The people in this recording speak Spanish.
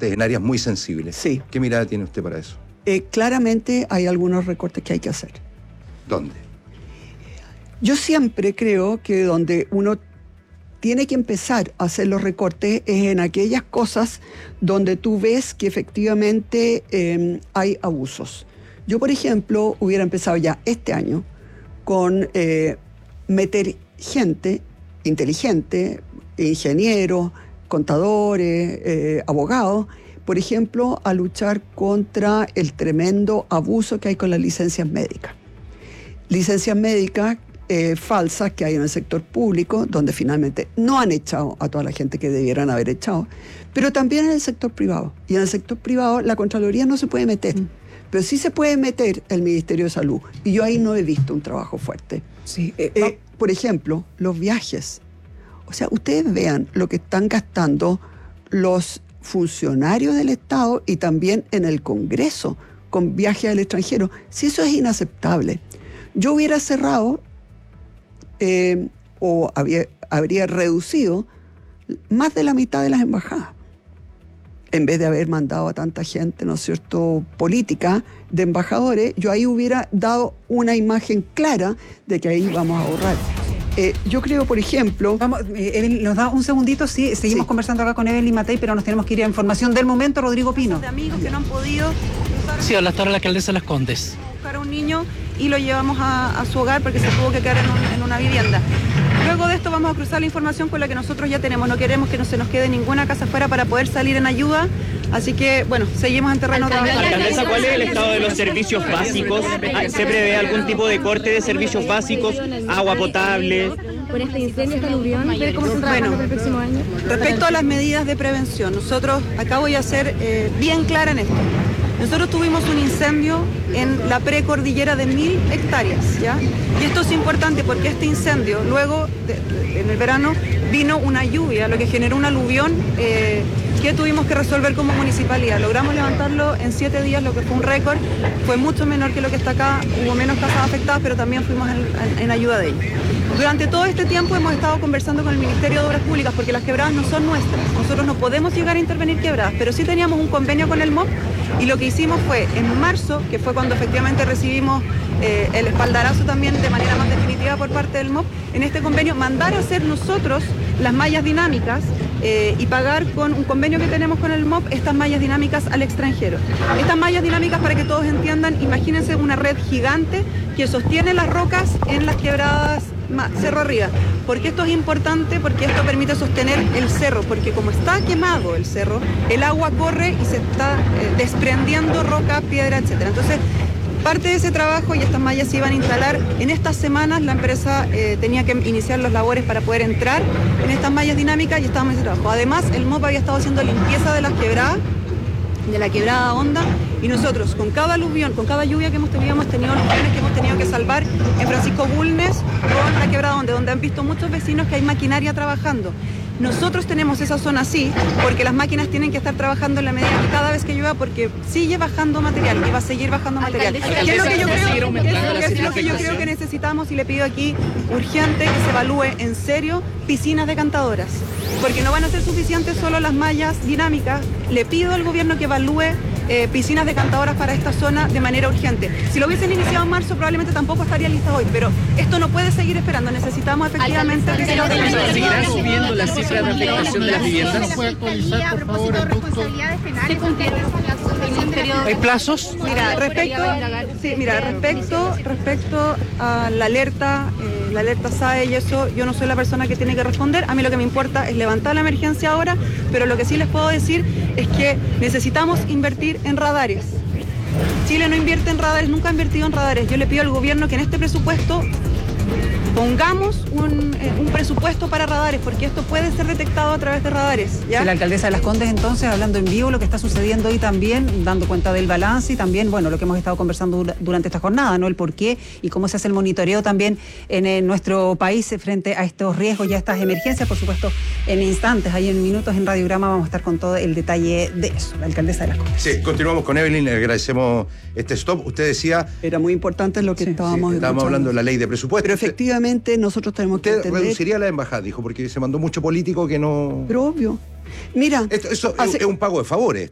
recortes en áreas muy sensibles. Sí. ¿Qué mirada tiene usted para eso? Claramente hay algunos recortes que hay que hacer. ¿Dónde? Yo siempre creo que donde uno tiene que empezar a hacer los recortes es en aquellas cosas donde tú ves que efectivamente hay abusos. Yo, por ejemplo, hubiera empezado ya este año con meter gente inteligente, ingenieros, contadores, abogados, por ejemplo, a luchar contra el tremendo abuso que hay con las licencias médicas. Licencias médicas falsas que hay en el sector público, donde finalmente no han echado a toda la gente que debieran haber echado, pero también en el sector privado. Y en el sector privado la Contraloría no se puede meter, pero sí se puede meter el Ministerio de Salud. Y yo ahí no he visto un trabajo fuerte. Sí, por ejemplo, los viajes. O sea, ustedes vean lo que están gastando los funcionarios del Estado y también en el Congreso con viajes al extranjero. Si eso es inaceptable. Yo hubiera cerrado o habría reducido más de la mitad de las embajadas, en vez de haber mandado a tanta gente, ¿no es cierto?, política de embajadores. Yo ahí hubiera dado una imagen clara de que ahí vamos a ahorrar. Yo creo, por ejemplo... Evelyn, nos da un segundito, sí, seguimos conversando acá con Evelyn Matei, pero nos tenemos que ir a información del momento. Rodrigo Pino. De amigos que no han podido... Sí, hola, hasta ahora la alcaldesa Las Condes. Buscar a un niño y lo llevamos a su hogar porque se tuvo que quedar en una vivienda. Luego de esto vamos a cruzar la información con la que nosotros ya tenemos. No queremos que no se nos quede ninguna casa afuera para poder salir en ayuda. Así que, bueno, seguimos en terreno de... Alcaldesa, ¿cuál es el estado de los servicios básicos? ¿Se prevé algún tipo de corte de servicios básicos? ¿Agua potable? Por este incendio, esta aluvión, ¿cómo se trabaja para el próximo año? Respecto a las medidas de prevención, nosotros, acá voy a ser bien clara en esto. Nosotros tuvimos un incendio en la precordillera de 1000 hectáreas, ¿ya? Y esto es importante porque este incendio, luego, en el verano, vino una lluvia, lo que generó un aluvión que tuvimos que resolver como municipalidad. Logramos levantarlo en 7 días, lo que fue un récord. Fue mucho menor que lo que está acá, hubo menos casas afectadas, pero también fuimos en ayuda de ellos. Durante todo este tiempo hemos estado conversando con el Ministerio de Obras Públicas porque las quebradas no son nuestras. Nosotros no podemos llegar a intervenir quebradas, pero sí teníamos un convenio con el MOP y lo que hicimos fue en marzo, que fue cuando efectivamente recibimos el espaldarazo también de manera más definitiva por parte del MOP, en este convenio mandar a hacer nosotros las mallas dinámicas y pagar con un convenio que tenemos con el MOP estas mallas dinámicas al extranjero. Estas mallas dinámicas, para que todos entiendan, imagínense una red gigante que sostiene las rocas en las quebradas cerro arriba. ¿Por qué esto es importante? Porque esto permite sostener el cerro, porque como está quemado el cerro, el agua corre y se está desprendiendo roca, piedra, etcétera. Entonces, parte de ese trabajo y estas mallas se iban a instalar en estas semanas. La empresa tenía que iniciar las labores para poder entrar en estas mallas dinámicas y estábamos en ese trabajo. Además, el MOP había estado haciendo limpieza de las quebradas, de la quebrada Honda, y nosotros con cada aluvión, con cada lluvia que hemos tenido aluviones que hemos tenido que salvar en Francisco Bulnes con la quebrada Honda, donde han visto muchos vecinos que hay maquinaria trabajando. Nosotros tenemos esa zona así porque las máquinas tienen que estar trabajando en la medida que cada vez que llueva, porque sigue bajando material y va a seguir bajando material. ¿Qué es lo que yo creo que necesitamos? Y le pido aquí urgente que se evalúe en serio piscinas decantadoras, porque no van a ser suficientes solo las mallas dinámicas. Le pido al gobierno que evalúe piscinas decantadoras para esta zona de manera urgente. Si lo hubiesen iniciado en marzo probablemente tampoco estaría lista hoy, pero esto no puede seguir esperando. Necesitamos efectivamente piscinas decantadoras. ¿Seguirán subiendo las cifras de afectación de las viviendas? ¿Hay plazos? Mira, respecto a la alerta SAE y eso, yo no soy la persona que tiene que responder. A mí lo que me importa es levantar la emergencia ahora, pero lo que sí les puedo decir es que necesitamos invertir en radares. Chile no invierte en radares, nunca ha invertido en radares. Yo le pido al gobierno que en este presupuesto pongamos un presupuesto para radares, porque esto puede ser detectado a través de radares, ¿ya? Sí, la alcaldesa de Las Condes, entonces, hablando en vivo lo que está sucediendo hoy también, dando cuenta del balance y también, bueno, lo que hemos estado conversando durante esta jornada, ¿no? El por qué y cómo se hace el monitoreo también en nuestro país frente a estos riesgos y a estas emergencias, por supuesto, en instantes, ahí en minutos en Radiograma vamos a estar con todo el detalle de eso, la alcaldesa de Las Condes. Sí, continuamos con Evelyn, le agradecemos este stop. Usted decía... Era muy importante lo que estábamos hablando de la ley de presupuesto. Pero efectivamente nosotros tenemos que entender... reduciría la embajada, dijo, porque se mandó mucho político que no... Pero obvio. Mira... Eso es un pago de favores.